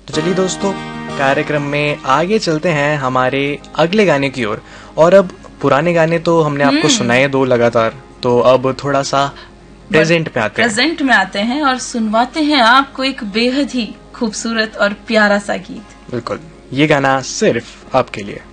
तो चलिए दोस्तों, कार्यक्रम में आगे चलते हैं हमारे अगले गाने की ओर। और अब पुराने गाने तो हमने आपको सुनाए 2 लगातार, तो अब थोड़ा सा प्रेजेंट में आते हैं और सुनवाते हैं आपको एक बेहद ही खूबसूरत और प्यारा सा गीत। बिल्कुल, ये गाना सिर्फ आपके लिए।